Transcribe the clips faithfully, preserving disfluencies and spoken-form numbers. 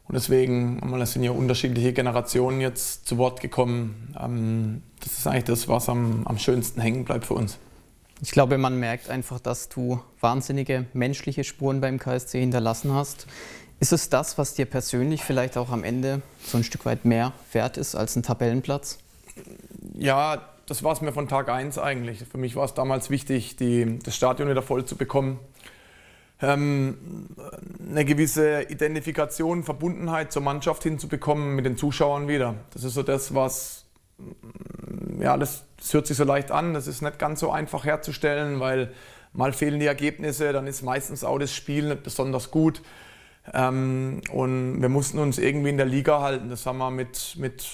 Und deswegen, es sind ja unterschiedliche Generationen jetzt zu Wort gekommen. Ähm, das ist eigentlich das, was am, am schönsten hängen bleibt für uns. Ich glaube, man merkt einfach, dass du wahnsinnige menschliche Spuren beim K S C hinterlassen hast. Ist es das, was dir persönlich vielleicht auch am Ende so ein Stück weit mehr wert ist als ein Tabellenplatz? Ja, das war es mir von Tag eins eigentlich. Für mich war es damals wichtig, die, das Stadion wieder voll zu bekommen. Ähm, eine gewisse Identifikation, Verbundenheit zur Mannschaft hinzubekommen mit den Zuschauern wieder. Das ist so das, was, ja, das, das hört sich so leicht an, das ist nicht ganz so einfach herzustellen, weil mal fehlen die Ergebnisse, dann ist meistens auch das Spiel nicht besonders gut. Ähm, und wir mussten uns irgendwie in der Liga halten. Das haben wir mit, mit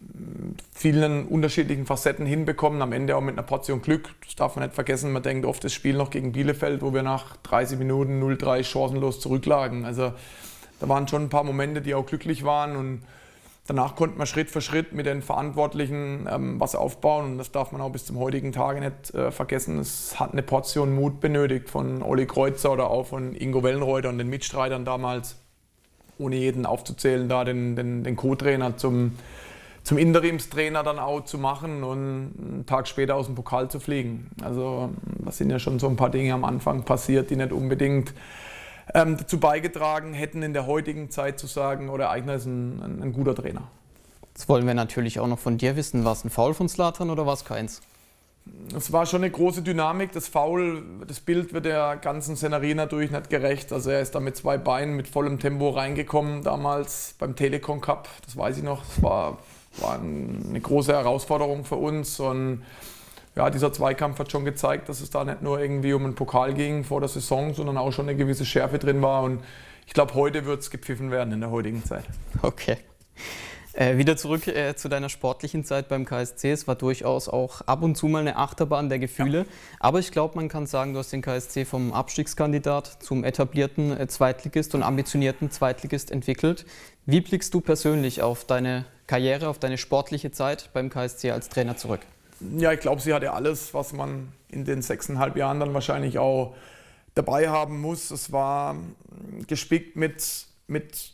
vielen unterschiedlichen Facetten hinbekommen, am Ende auch mit einer Portion Glück. Das darf man nicht vergessen. Man denkt oft das Spiel noch gegen Bielefeld, wo wir nach dreißig Minuten null drei chancenlos zurücklagen. Also da waren schon ein paar Momente, die auch glücklich waren, und danach konnte man Schritt für Schritt mit den Verantwortlichen ähm, was aufbauen, und das darf man auch bis zum heutigen Tage nicht äh, vergessen. Es hat eine Portion Mut benötigt von Olli Kreuzer oder auch von Ingo Wellenreuter und den Mitstreitern damals, ohne jeden aufzuzählen, da den, den, den Co-Trainer zum zum Interimstrainer dann auch zu machen und einen Tag später aus dem Pokal zu fliegen. Also das sind ja schon so ein paar Dinge am Anfang passiert, die nicht unbedingt ähm, dazu beigetragen hätten, in der heutigen Zeit zu sagen, oder Eigner ist ein, ein, ein guter Trainer. Jetzt wollen wir natürlich auch noch von dir wissen, war es ein Foul von Zlatan oder war es keins? Es war schon eine große Dynamik. Das Foul, das Bild wird der ganzen Szenerie natürlich nicht gerecht. Also er ist da mit zwei Beinen mit vollem Tempo reingekommen, damals beim Telekom Cup, das weiß ich noch. Das war War eine große Herausforderung für uns, und ja, dieser Zweikampf hat schon gezeigt, dass es da nicht nur irgendwie um einen Pokal ging vor der Saison, sondern auch schon eine gewisse Schärfe drin war, und ich glaube, heute wird es gepfiffen werden in der heutigen Zeit. Okay. Äh, wieder zurück äh, zu deiner sportlichen Zeit beim K S C. Es war durchaus auch ab und zu mal eine Achterbahn der Gefühle, ja. Aber ich glaube, man kann sagen, du hast den K S C vom Abstiegskandidat zum etablierten äh, Zweitligist und ambitionierten Zweitligist entwickelt. Wie blickst du persönlich auf deine Karriere, auf deine sportliche Zeit beim K S C als Trainer zurück? Ja, ich glaube, sie hatte alles, was man in den sechseinhalb Jahren dann wahrscheinlich auch dabei haben muss. Es war gespickt mit, mit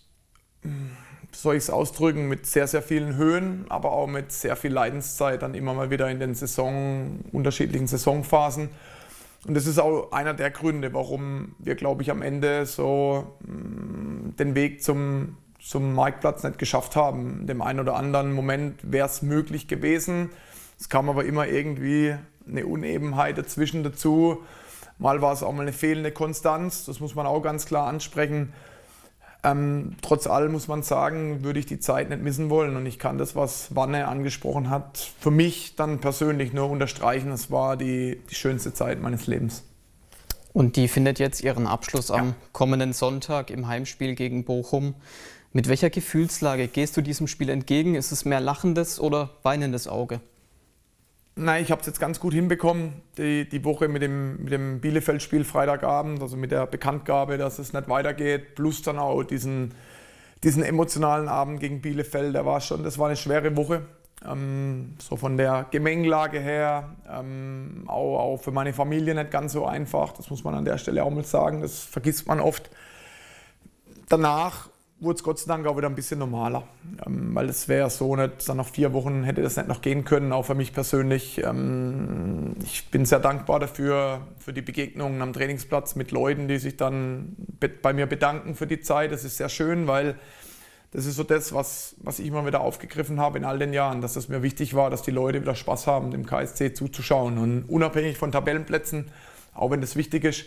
soll ich es ausdrücken, mit sehr, sehr vielen Höhen, aber auch mit sehr viel Leidenszeit, dann immer mal wieder in den Saison, unterschiedlichen Saisonphasen. Und das ist auch einer der Gründe, warum wir, glaube ich, am Ende so mh, den Weg zum, zum Marktplatz nicht geschafft haben. In dem einen oder anderen Moment wäre es möglich gewesen. Es kam aber immer irgendwie eine Unebenheit dazwischen dazu. Mal war es auch mal eine fehlende Konstanz, das muss man auch ganz klar ansprechen. Ähm, trotz allem muss man sagen, würde ich die Zeit nicht missen wollen, und ich kann das, was Wanne angesprochen hat, für mich dann persönlich nur unterstreichen. Es war die, die schönste Zeit meines Lebens. Und die findet jetzt ihren Abschluss am ja. kommenden Sonntag im Heimspiel gegen Bochum. Mit welcher Gefühlslage gehst du diesem Spiel entgegen? Ist es mehr lachendes oder weinendes Auge? Nein, ich habe es jetzt ganz gut hinbekommen, die, die Woche mit dem, mit dem Bielefeld-Spiel Freitagabend, also mit der Bekanntgabe, dass es nicht weitergeht, plus dann auch diesen, diesen emotionalen Abend gegen Bielefeld. Der war schon, das war eine schwere Woche, ähm, so von der Gemengelage her, ähm, auch, auch für meine Familie nicht ganz so einfach, das muss man an der Stelle auch mal sagen, das vergisst man oft. Danach wurde es Gott sei Dank auch wieder ein bisschen normaler, ähm, weil es wäre so nicht, dann nach vier Wochen hätte das nicht noch gehen können, auch für mich persönlich. Ähm, ich bin sehr dankbar dafür, für die Begegnungen am Trainingsplatz mit Leuten, die sich dann be- bei mir bedanken für die Zeit. Das ist sehr schön, weil das ist so das, was, was ich immer wieder aufgegriffen habe in all den Jahren, dass es mir wichtig war, dass die Leute wieder Spaß haben, dem K S C zuzuschauen, und unabhängig von Tabellenplätzen, auch wenn das wichtig ist.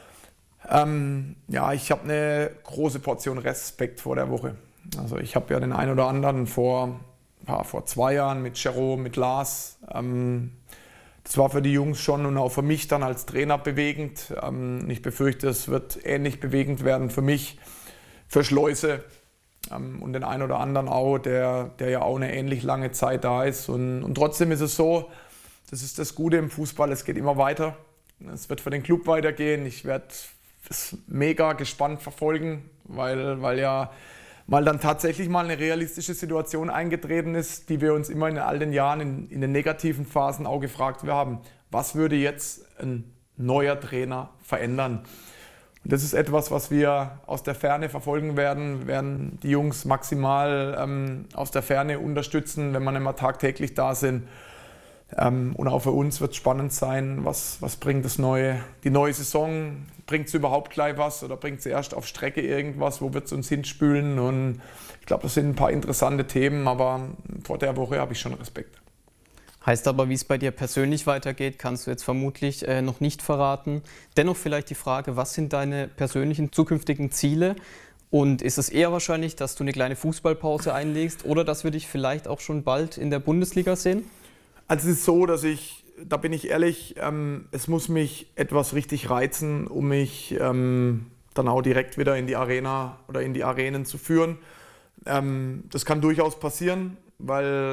Ähm, ja, ich habe eine große Portion Respekt vor der Woche. Also ich habe ja den einen oder anderen vor, ja, vor zwei Jahren mit Jerome, mit Lars. Ähm, das war für die Jungs schon und auch für mich dann als Trainer bewegend. Ähm, ich befürchte, es wird ähnlich bewegend werden für mich, für Schleuse ähm, und den einen oder anderen auch, der, der ja auch eine ähnlich lange Zeit da ist. Und, und trotzdem ist es so, das ist das Gute im Fußball, es geht immer weiter. Es wird für den Club weitergehen. Ich werde das mega gespannt verfolgen, weil, weil ja mal dann tatsächlich mal eine realistische Situation eingetreten ist, die wir uns immer in all den Jahren in, in den negativen Phasen auch gefragt haben. Was würde jetzt ein neuer Trainer verändern? Und das ist etwas, was wir aus der Ferne verfolgen werden. Wir werden die Jungs maximal ähm, aus der Ferne unterstützen, wenn wir nicht mehr tagtäglich da sind. Ähm, und auch für uns wird es spannend sein, was, was bringt das neue, die neue Saison. Bringt es überhaupt gleich was oder bringt es erst auf Strecke irgendwas? Wo wird es uns hinspülen? Und ich glaube, das sind ein paar interessante Themen, aber vor der Woche habe ich schon Respekt. Heißt aber, wie es bei dir persönlich weitergeht, kannst du jetzt vermutlich äh, noch nicht verraten. Dennoch vielleicht die Frage, was sind deine persönlichen zukünftigen Ziele? Und ist es eher wahrscheinlich, dass du eine kleine Fußballpause einlegst oder dass wir dich vielleicht auch schon bald in der Bundesliga sehen? Also es ist so, dass ich, da bin ich ehrlich, ähm, es muss mich etwas richtig reizen, um mich ähm, dann auch direkt wieder in die Arena oder in die Arenen zu führen. Ähm, das kann durchaus passieren, weil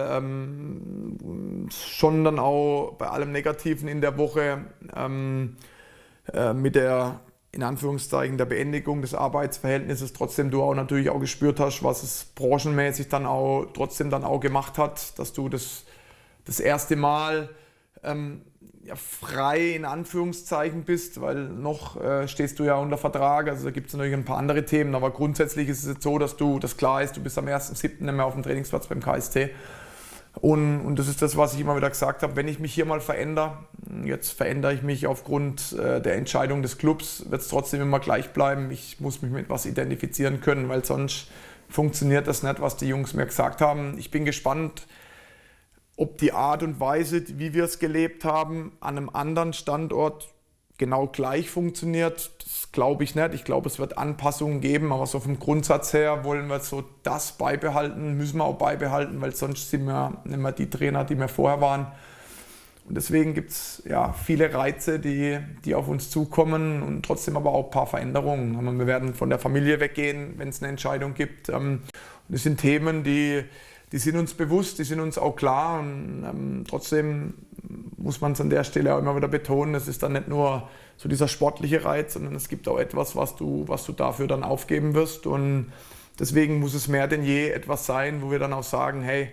ähm, schon dann auch bei allem Negativen in der Woche ähm, äh, mit der, in Anführungszeichen, der Beendigung des Arbeitsverhältnisses trotzdem du auch natürlich auch gespürt hast, was es branchenmäßig dann auch trotzdem dann auch gemacht hat, dass du das, das erste Mal ähm, ja, frei in Anführungszeichen bist, weil noch äh, stehst du ja unter Vertrag, also da gibt es natürlich ein paar andere Themen, aber grundsätzlich ist es jetzt so, dass du, das klar ist, du bist am ersten siebten nicht mehr auf dem Trainingsplatz beim K S C und, und das ist das, was ich immer wieder gesagt habe, wenn ich mich hier mal verändere, jetzt verändere ich mich aufgrund äh, der Entscheidung des Clubs, wird es trotzdem immer gleich bleiben, ich muss mich mit was identifizieren können, weil sonst funktioniert das nicht, was die Jungs mir gesagt haben. Ich bin gespannt, ob die Art und Weise, wie wir es gelebt haben, an einem anderen Standort genau gleich funktioniert, das glaube ich nicht. Ich glaube, es wird Anpassungen geben, aber so vom Grundsatz her wollen wir so das beibehalten, müssen wir auch beibehalten, weil sonst sind wir nicht mehr die Trainer, die wir vorher waren. Und deswegen gibt es ja viele Reize, die, die auf uns zukommen und trotzdem aber auch ein paar Veränderungen. Wir werden von der Familie weggehen, wenn es eine Entscheidung gibt. Und das sind Themen, die Die sind uns bewusst, die sind uns auch klar und ähm, trotzdem muss man es an der Stelle auch immer wieder betonen, es ist dann nicht nur so dieser sportliche Reiz, sondern es gibt auch etwas, was du, was du dafür dann aufgeben wirst und deswegen muss es mehr denn je etwas sein, wo wir dann auch sagen, hey,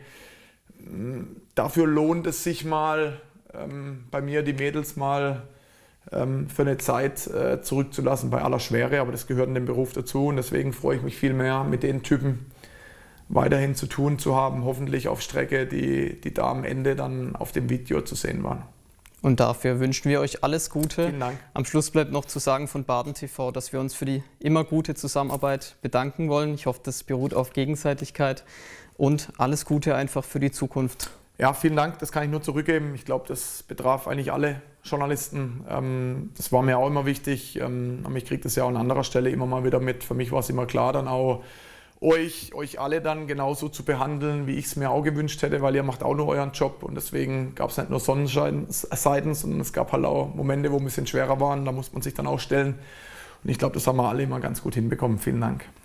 dafür lohnt es sich mal, ähm, bei mir die Mädels mal ähm, für eine Zeit äh, zurückzulassen bei aller Schwere, aber das gehört in den Beruf dazu und deswegen freue ich mich viel mehr mit den Typen weiterhin zu tun zu haben, hoffentlich auf Strecke, die, die da am Ende dann auf dem Video zu sehen waren. Und dafür wünschen wir euch alles Gute. Vielen Dank. Am Schluss bleibt noch zu sagen von Baden T V, dass wir uns für die immer gute Zusammenarbeit bedanken wollen. Ich hoffe, das beruht auf Gegenseitigkeit und alles Gute einfach für die Zukunft. Ja, vielen Dank, das kann ich nur zurückgeben. Ich glaube, das betraf eigentlich alle Journalisten. Ähm, das war mir auch immer wichtig. Ähm, ich kriege das ja auch an anderer Stelle immer mal wieder mit. Für mich war es immer klar, dann auch Euch, euch alle dann genauso zu behandeln, wie ich es mir auch gewünscht hätte, weil ihr macht auch nur euren Job und deswegen gab es nicht nur Sonnenseiten, sondern es gab halt auch Momente, wo ein bisschen schwerer waren, da muss man sich dann auch stellen und ich glaube, das haben wir alle immer ganz gut hinbekommen. Vielen Dank.